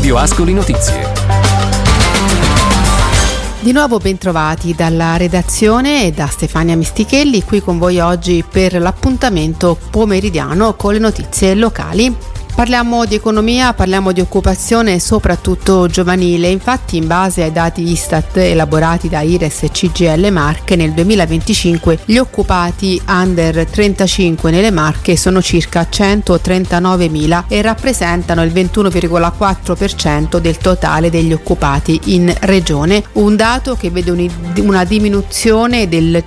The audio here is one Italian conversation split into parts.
Radio Ascoli Notizie. Di nuovo bentrovati dalla redazione e da Stefania Mistichelli, qui con voi oggi per l'appuntamento pomeridiano con le notizie locali. Parliamo di economia, parliamo di occupazione soprattutto giovanile. Infatti, in base ai dati Istat elaborati da IRES e CGIL Marche, nel 2025 gli occupati under 35 nelle Marche sono circa 139.000 e rappresentano il 21,4% del totale degli occupati in regione, un dato che vede una diminuzione del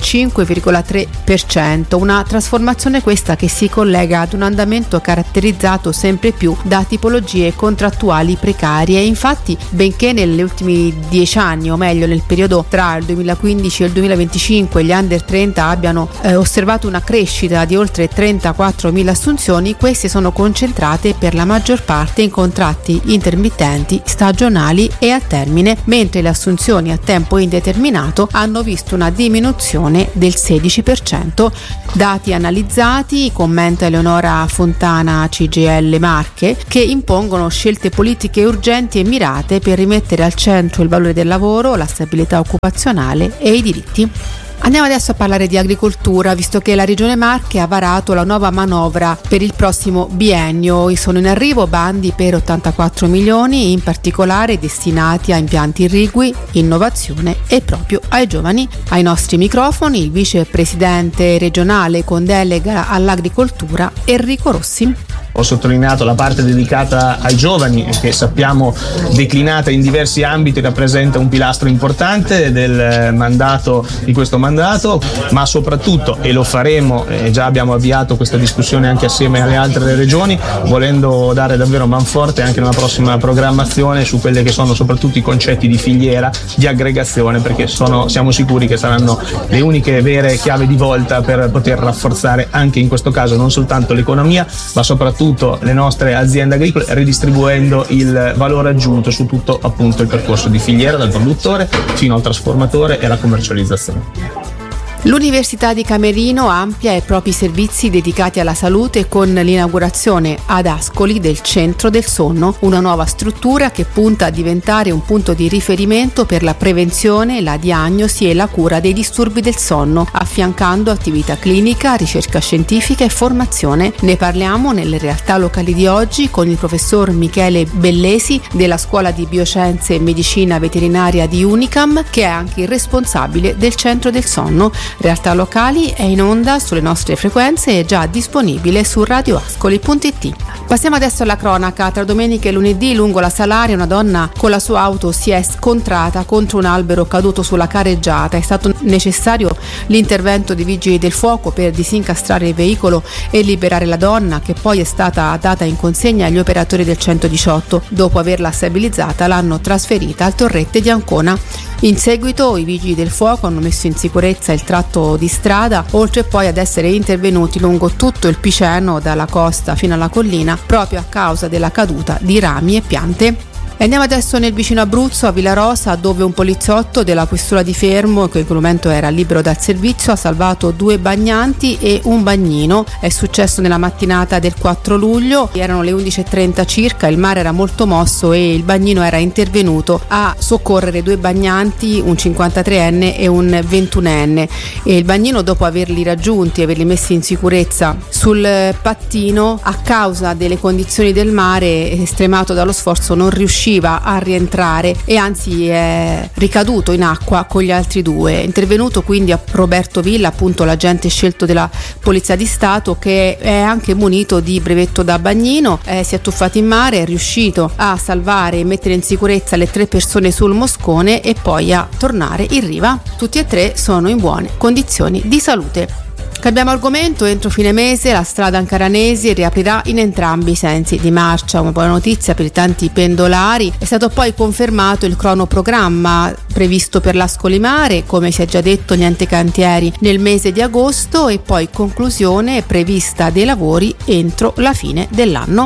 5,3%, una trasformazione questa che si collega ad un andamento caratterizzato sempre più da tipologie contrattuali precarie. Infatti, benché negli ultimi 10 anni, o meglio nel periodo tra il 2015 e il 2025, gli under 30 abbiano osservato una crescita di oltre 34.000 assunzioni, queste sono concentrate per la maggior parte in contratti intermittenti, stagionali e a termine, mentre le assunzioni a tempo indeterminato hanno visto una diminuzione del 16%. Dati analizzati, commenta Eleonora Fontana, CGIL Marche, che impongono scelte politiche urgenti e mirate per rimettere al centro il valore del lavoro, la stabilità occupazionale e i diritti. Andiamo adesso a parlare di agricoltura, visto che la Regione Marche ha varato la nuova manovra per il prossimo biennio. Sono in arrivo bandi per 84 milioni, in particolare destinati a impianti irrigui, innovazione e proprio ai giovani. Ai nostri microfoni il vicepresidente regionale con delega all'agricoltura Enrico Rossi. Ho sottolineato la parte dedicata ai giovani, che sappiamo declinata in diversi ambiti rappresenta un pilastro importante del mandato, di questo mandato, ma soprattutto, e lo faremo, già abbiamo avviato questa discussione anche assieme alle altre regioni, volendo dare davvero manforte anche nella prossima programmazione su quelli che sono soprattutto i concetti di filiera, di aggregazione, perché siamo sicuri che saranno le uniche vere chiavi di volta per poter rafforzare anche in questo caso non soltanto l'economia, ma soprattutto le nostre aziende agricole, ridistribuendo il valore aggiunto su tutto appunto il percorso di filiera, dal produttore fino al trasformatore e alla commercializzazione. L'Università di Camerino amplia i propri servizi dedicati alla salute con l'inaugurazione ad Ascoli del Centro del Sonno, una nuova struttura che punta a diventare un punto di riferimento per la prevenzione, la diagnosi e la cura dei disturbi del sonno, affiancando attività clinica, ricerca scientifica e formazione. Ne parliamo nelle realtà locali di oggi con il professor Michele Bellesi della Scuola di Bioscienze e Medicina Veterinaria di Unicam, che è anche il responsabile del Centro del Sonno. Realtà locali è in onda sulle nostre frequenze e già disponibile su radioascoli.it. Passiamo adesso alla cronaca. Tra domenica e lunedì lungo la Salaria una donna con la sua auto si è scontrata contro un albero caduto sulla carreggiata. È stato necessario l'intervento di vigili del fuoco per disincastrare il veicolo e liberare la donna, che poi è stata data in consegna agli operatori del 118. Dopo averla stabilizzata l'hanno trasferita al torrente di Ancona. In seguito i vigili del fuoco hanno messo in sicurezza il tratto di strada, oltre poi ad essere intervenuti lungo tutto il Piceno dalla costa fino alla collina, proprio a causa della caduta di rami e piante. E andiamo adesso nel vicino Abruzzo, a Villarosa, dove un poliziotto della questura di Fermo, che in quel momento era libero dal servizio, ha salvato 2 bagnanti e un bagnino. È successo nella mattinata del 4 luglio, erano le 11:30 circa, il mare era molto mosso e il bagnino era intervenuto a soccorrere 2 bagnanti, un 53enne e un 21enne. E il bagnino, dopo averli raggiunti e averli messi in sicurezza sul pattino, a causa delle condizioni del mare, stremato dallo sforzo, non riusciva a rientrare e anzi è ricaduto in acqua con gli altri 2. È intervenuto quindi a Roberto Villa, appunto l'agente scelto della Polizia di Stato, che è anche munito di brevetto da bagnino. Si è tuffato in mare, è riuscito a salvare e mettere in sicurezza le 3 persone sul moscone e poi a tornare in riva. Tutti e 3 sono in buone condizioni di salute. Cambiamo argomento. Entro fine mese la strada Ancaranesi riaprirà in entrambi i sensi di marcia, una buona notizia per i tanti pendolari. È stato poi confermato il cronoprogramma previsto per l'Ascoli Mare, come si è già detto, niente cantieri nel mese di agosto e poi conclusione prevista dei lavori entro la fine dell'anno.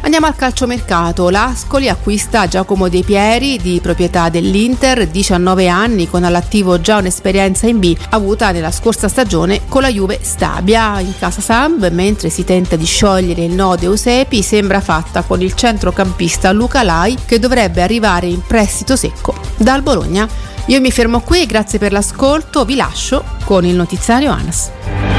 Andiamo al calciomercato. L'Ascoli acquista Giacomo De Pieri, di proprietà dell'Inter, 19 anni, con all'attivo già un'esperienza in B avuta nella scorsa stagione con la Juve Stabia. In casa Samb, mentre si tenta di sciogliere il nodo Eusepi, sembra fatta con il centrocampista Luca Lai, che dovrebbe arrivare in prestito secco dal Bologna. Io mi fermo qui, grazie per l'ascolto, vi lascio con il notiziario ANAS.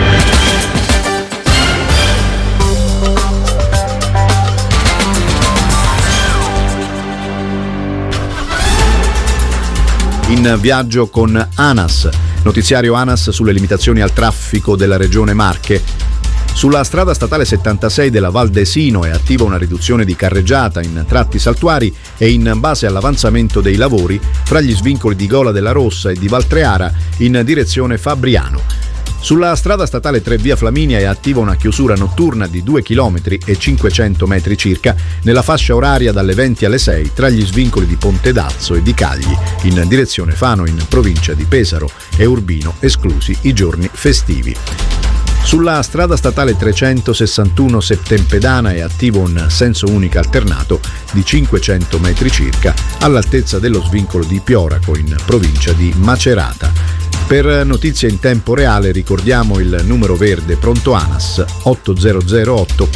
In viaggio con ANAS, notiziario ANAS sulle limitazioni al traffico della regione Marche. Sulla strada statale 76 della Val d'Esino è attiva una riduzione di carreggiata in tratti saltuari e in base all'avanzamento dei lavori fra gli svincoli di Gola della Rossa e di Valtreara in direzione Fabriano. Sulla strada statale 3 via Flaminia è attiva una chiusura notturna di 2 km e 500 metri circa nella fascia oraria dalle 20 alle 6 tra gli svincoli di Ponte d'Azzo e di Cagli in direzione Fano in provincia di Pesaro e Urbino, esclusi i giorni festivi. Sulla strada statale 361 Septempedana è attivo un senso unico alternato di 500 metri circa all'altezza dello svincolo di Pioraco in provincia di Macerata. Per notizie in tempo reale ricordiamo il numero verde pronto ANAS 8008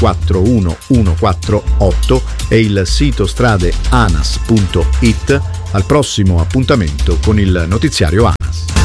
41148 e il sito stradeanas.it. Al prossimo appuntamento con il notiziario ANAS.